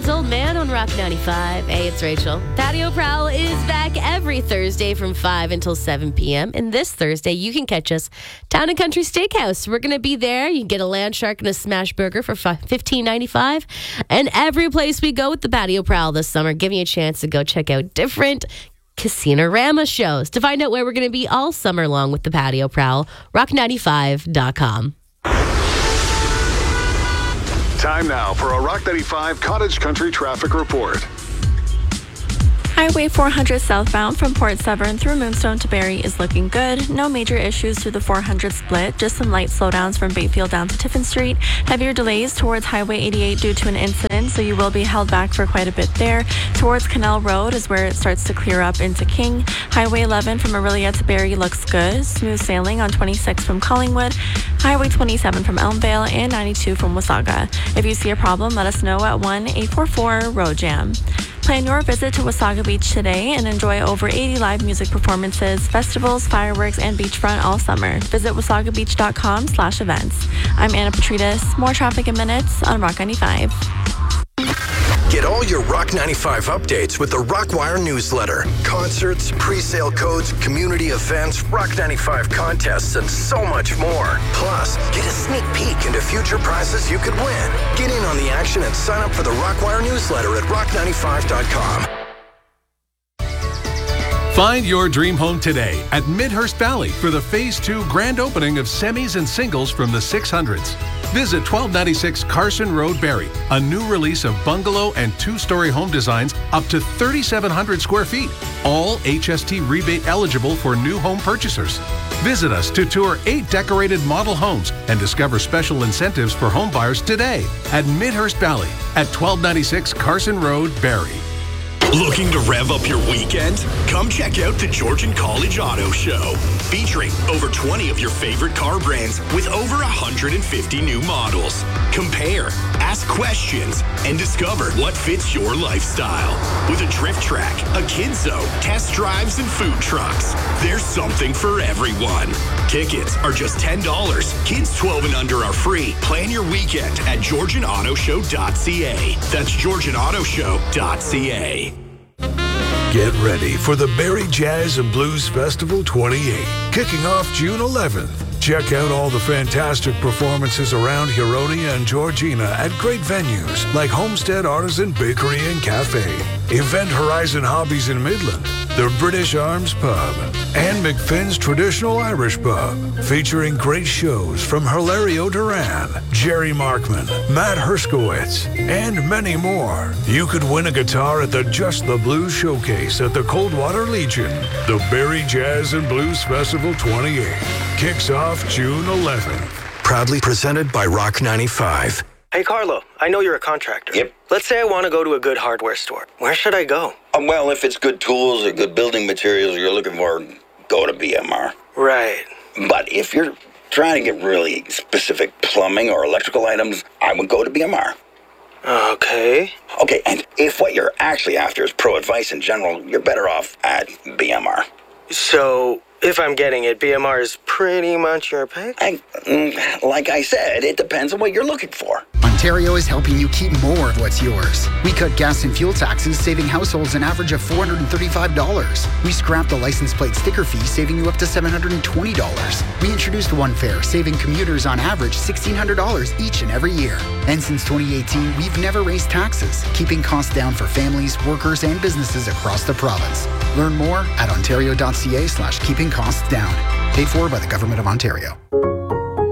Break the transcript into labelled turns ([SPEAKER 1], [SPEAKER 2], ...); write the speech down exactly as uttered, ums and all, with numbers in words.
[SPEAKER 1] It's Old Man on Rock ninety-five. Hey, it's Rachel. Patio Prowl is back every Thursday from five until seven p.m. And this Thursday, you can catch us Town and Country Steakhouse. We're going to be there. You can get a land shark and a smash burger for fifteen ninety-five. And every place we go with the Patio Prowl this summer, giving you a chance to go check out different Casino-Rama shows. To find out where we're going to be all summer long with the Patio Prowl, rock ninety-five dot com.
[SPEAKER 2] Time now for a Rock ninety-five Cottage Country traffic report.
[SPEAKER 3] Highway four hundred southbound from Port Severn through Moonstone to Barrie is looking good. No major issues through the four hundred split. Just some light slowdowns from Bayfield down to Tiffin Street. Heavier delays towards Highway eighty-eight due to an incident, so you will be held back for quite a bit there. Towards Canal Road is where it starts to clear up into King. Highway eleven from Orillia to Barrie looks good. Smooth sailing on twenty-six from Collingwood. Highway twenty-seven from Elmvale and ninety-two from Wasaga. If you see a problem, let us know at one eight four four road jam. Plan your visit to Wasaga Beach today and enjoy over eighty live music performances, festivals, fireworks, and beachfront all summer. Visit wasagabeach.com slash events. I'm Anna Petrides. More traffic in minutes on Rock ninety-five.
[SPEAKER 4] Get all your Rock ninety-five updates with the Rockwire newsletter. Concerts, pre-sale codes, community events, Rock ninety-five contests, and so much more. Plus, get a sneak peek into future prizes you could win. Get in on the action and sign up for the Rockwire newsletter at rock ninety-five dot com.
[SPEAKER 5] Find your dream home today at Midhurst Valley for the Phase two grand opening of semis and singles from the six hundreds. Visit twelve ninety-six Carson Road, Barrie, a new release of bungalow and two-story home designs up to thirty-seven hundred square feet, all H S T rebate eligible for new home purchasers. Visit us to tour eight decorated model homes and discover special incentives for home buyers today at Midhurst Valley at twelve ninety-six Carson Road, Barrie.
[SPEAKER 6] Looking to rev up your weekend? Come check out the Georgian College Auto Show, featuring over twenty of your favorite car brands with over one hundred fifty new models. Compare, ask questions, and discover what fits your lifestyle. With a drift track, a kids zone, test drives, and food trucks, there's something for everyone. Tickets are just ten dollars. Kids twelve and under are free. Plan your weekend at georgian auto show dot c a. That's georgian auto show dot c a.
[SPEAKER 7] Get ready for the Barrie Jazz and Blues Festival twenty-eight, kicking off June eleventh. Check out all the fantastic performances around Huronia and Georgina at great venues like Homestead Artisan Bakery and Cafe, Event Horizon Hobbies in Midland, the British Arms Pub, and McFinn's Traditional Irish Pub, featuring great shows from Hilario Duran, Jerry Markman, Matt Herskowitz, and many more. You could win a guitar at the Just the Blues Showcase at the Coldwater Legion. The Barrie Jazz and Blues Festival twenty-eight kicks off June eleventh.
[SPEAKER 4] Proudly presented by Rock ninety-five.
[SPEAKER 8] Hey, Carlo, I know you're a contractor.
[SPEAKER 9] Yep.
[SPEAKER 8] Let's say I want to go to a good hardware store. Where should I go?
[SPEAKER 9] Um, well, if it's good tools or good building materials you're looking for, go to B M R.
[SPEAKER 8] Right.
[SPEAKER 9] But if you're trying to get really specific plumbing or electrical items, I would go to B M R.
[SPEAKER 8] Okay.
[SPEAKER 9] Okay, and if what you're actually after is pro advice in general, you're better off at B M R.
[SPEAKER 8] So, if I'm getting it, B M R is pretty much your pick?
[SPEAKER 9] I, like I said, it depends on what you're looking for.
[SPEAKER 10] Ontario is helping you keep more of what's yours. We cut gas and fuel taxes, saving households an average of four hundred thirty-five dollars. We scrapped the license plate sticker fee, saving you up to seven hundred twenty dollars. We introduced One Fare, saving commuters on average sixteen hundred dollars each and every year. And since twenty eighteen, we've never raised taxes, keeping costs down for families, workers, and businesses across the province. Learn more at ontario dot c a slash keeping costs down. Paid for by the Government of Ontario.